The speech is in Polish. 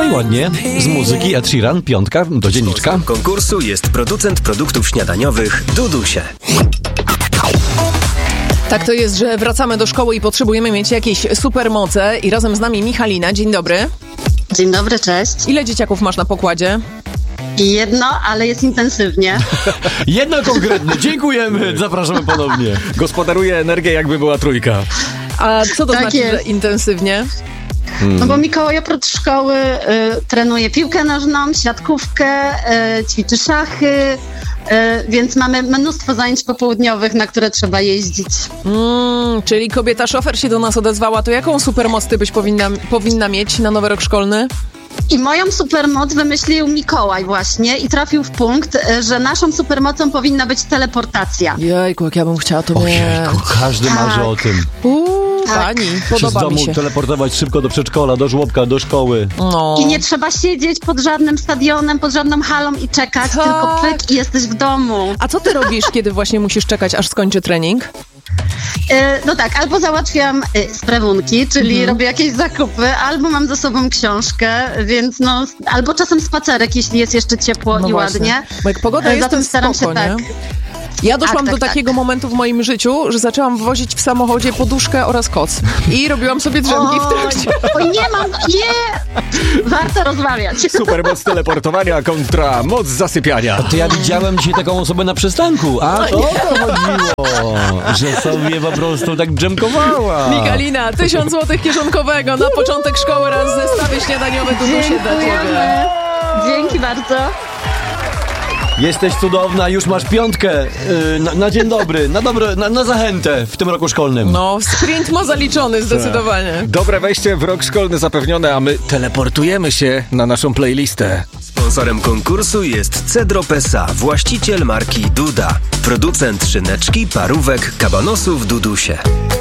i ładnie. Z muzyki Ed Sheeran, 5 do dzienniczka. Sponsorem konkursu jest producent produktów śniadaniowych Dudusie. Tak to jest, że wracamy do szkoły i potrzebujemy mieć jakieś supermoce i razem z nami Michalina. Dzień dobry. Dzień dobry, cześć. Ile dzieciaków masz na pokładzie? Jedno, ale jest intensywnie. Jedno konkretne, dziękujemy, zapraszamy ponownie. Gospodaruje energię, jakby była trójka. A co to Tak znaczy, jest. że intensywnie? No bo Mikołaj oprócz szkoły trenuje piłkę nożną, siatkówkę, ćwiczy szachy, więc mamy mnóstwo zajęć popołudniowych, na które trzeba jeździć. Czyli kobieta szofer się do nas odezwała. To jaką supermoc ty byś powinna mieć na nowy rok szkolny? I moją supermoc wymyślił Mikołaj właśnie i trafił w punkt, że naszą supermocą powinna być teleportacja. Jejku, jak ja bym chciała to mieć. Ojejku, każdy marzy o tym. Pani, Się z podoba mi domu się. teleportować szybko do przedszkola, do żłobka, do szkoły. No. I nie trzeba siedzieć pod żadnym stadionem, pod żadną halą i czekać, Tak. tylko pyk i jesteś w domu. A co ty robisz, kiedy właśnie musisz czekać, aż skończy trening? No tak, albo załatwiam sprawunki, czyli robię jakieś zakupy, albo mam ze sobą książkę, więc no, albo czasem spacerek, jeśli jest jeszcze ciepło No i właśnie. ładnie. Bo jak pogoda jest, to Zatem jest staram spoko, się nie? tak. Ja doszłam Tak, do takiego tak. momentu w moim życiu, że zaczęłam wozić w samochodzie poduszkę oraz koc. I robiłam sobie drzemki w trakcie. Oj, nie mam, nie! Warto rozmawiać. Supermoc teleportowania kontra moc zasypiania. To ja widziałem dzisiaj taką osobę na przystanku, a to chodziło, że sobie po prostu tak dżemkowała. Michalina, 1000 zł kieszonkowego na początek szkoły raz zestawy śniadaniowe Dudusie dla ciebie. Dziękujemy. Dzięki bardzo. Jesteś cudowna, już masz 5 na dzień dobry, na zachętę w tym roku szkolnym. No, sprint ma zaliczony zdecydowanie. Dobre wejście w rok szkolny zapewnione, a my teleportujemy się na naszą playlistę. Sponsorem konkursu jest Cedro Pesa, właściciel marki Duda. Producent szyneczki, parówek, kabanosów Dudusie.